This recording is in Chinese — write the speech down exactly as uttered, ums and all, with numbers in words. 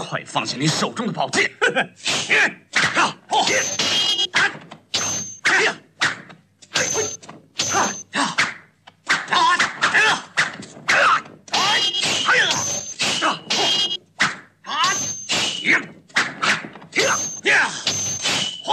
快放下你手中的宝剑！